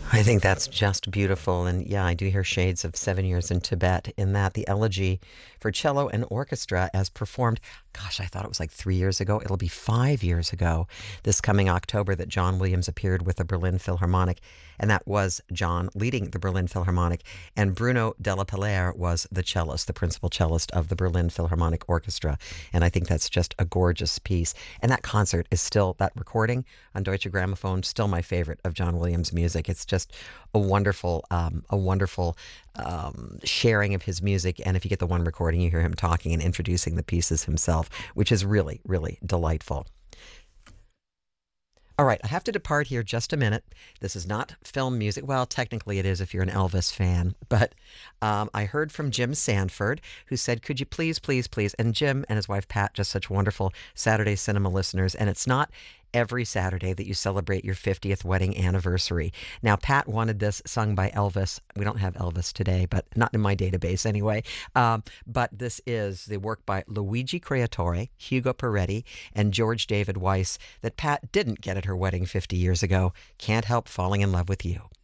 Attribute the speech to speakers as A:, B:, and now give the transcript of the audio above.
A: I think that's just beautiful. And yeah, I do hear shades of 7 Years in Tibet in that the elegy for cello and orchestra as performed. Gosh, I thought it was like 3 years ago. It'll be 5 years ago this coming October that John Williams appeared with the Berlin Philharmonic. And that was John leading the Berlin Philharmonic. And Bruno Della Pellear was the cellist, the principal cellist of the Berlin Philharmonic Orchestra. And I think that's just a gorgeous piece. And that concert is still, that recording on Deutsche Grammophon, still my favorite of John Williams' music. It's just a wonderful sharing of his music. And if you get the one recording, you hear him talking and introducing the pieces himself, which is really, really delightful. All right, I have to depart here just a minute. This is not film music. Well, technically it is if you're an Elvis fan. But I heard from Jim Sanford, who said, could you please, please, please, and Jim and his wife Pat, just such wonderful Saturday cinema listeners. And it's not every Saturday that you celebrate your 50th wedding anniversary. Now, Pat wanted this sung by Elvis. We don't have Elvis today, but not in my database anyway. But this is the work by Luigi Creatore, Hugo Peretti, and George David Weiss that Pat didn't get at her wedding 50 years ago. Can't help falling in love with you.